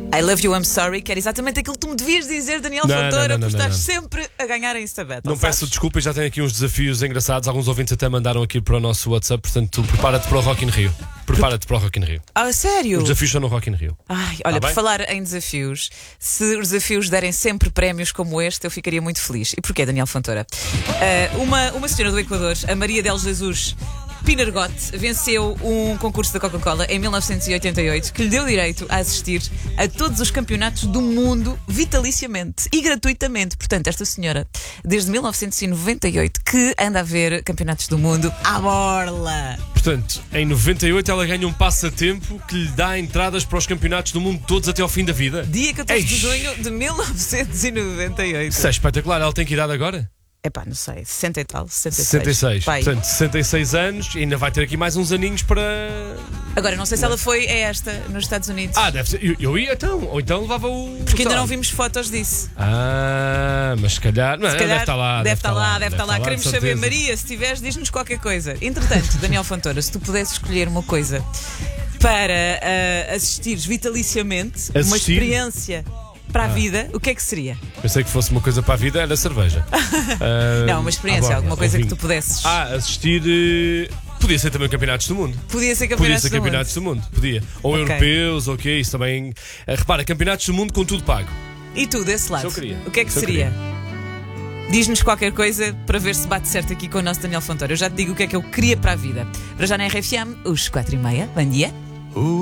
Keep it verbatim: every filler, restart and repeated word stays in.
I love you, I'm sorry, que era exatamente aquilo que tu me devias dizer, Daniel Não, Fontoura, não, não, por não, estás não. sempre a ganhar em Insta Battle. Não peço sabes? desculpa, já tenho aqui uns desafios engraçados. Alguns ouvintes até mandaram aqui para o nosso WhatsApp. Portanto, tu prepara-te para o Rock in Rio. Prepara-te para o Rock in Rio. Ah, sério? Os desafios são no Rock in Rio. Ai, olha, Tá por bem? falar em desafios, se os desafios derem sempre prémios como este, eu ficaria muito feliz. E porquê, Daniel Fontoura? Ah, uma, uma senhora do Equador, a Maria del Jesus Pinargote, venceu um concurso da Coca-Cola em mil novecentos e oitenta e oito que lhe deu direito a assistir a todos os campeonatos do mundo vitaliciamente e gratuitamente. Portanto, esta senhora, desde mil novecentos e noventa e oito, que anda a ver campeonatos do mundo à borla. Portanto, em noventa e oito ela ganha um passatempo que lhe dá entradas para os campeonatos do mundo todos até ao fim da vida. Dia catorze de Eish. junho de mil novecentos e noventa e oito. Isso é espetacular. Ela tem que idade agora? Epá, não sei, sessenta e tal, sessenta e seis. sessenta e seis. Pai. Portanto, sessenta e seis anos e ainda vai ter aqui mais uns aninhos para. Agora, não sei se ela foi a esta nos Estados Unidos. Ah, deve ser. Eu, eu ia então. Ou então levava o. Porque ainda sei lá. não vimos fotos disso. Ah, mas se calhar. Não, Se calhar deve estar lá. Deve estar lá, deve estar lá. de Queremos saber, certeza. Maria, se tiveres, diz-nos qualquer coisa. Entretanto, Daniel Fontoura, se tu pudesses escolher uma coisa para ah, assistires vitaliciamente, uma Assistir? experiência para a vida, o que é que seria? Pensei que fosse uma coisa para a vida, era cerveja. Ah, Não, uma experiência, à borda, alguma coisa ou que vinho. tu pudesses. Ah, assistir. eh, Podia ser também campeonatos do mundo. Podia ser Podia campeonatos ser do campeonatos do mundo, podia. Ou Ok. europeus, ou o que é isso também. Eh, repara, campeonatos do mundo com tudo pago. mundo. E tu, desse lado, Isso eu queria. o que é que Isso eu seria? Diz-nos qualquer coisa para ver se bate certo aqui com o nosso Daniel Fontoura. Eu já te digo o que é que eu queria para a vida. Para já na R F M, os quatro e meia. Bom dia.